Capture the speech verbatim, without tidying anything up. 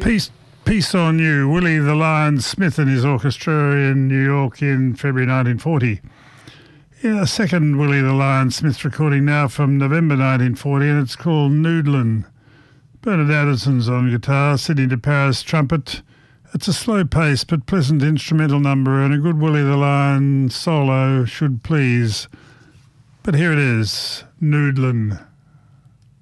Peace, Peace on You, Willie the Lion Smith and his orchestra in New York in February nineteen forty. Yeah, a second Willie the Lion Smith recording now from November nineteen forty, and it's called Noodlin'. Bernard Addison's on guitar, Sidney DeParis trumpet. It's a slow-paced but pleasant instrumental number, and a good Willie the Lion solo should please. But here it is, Noodlin'.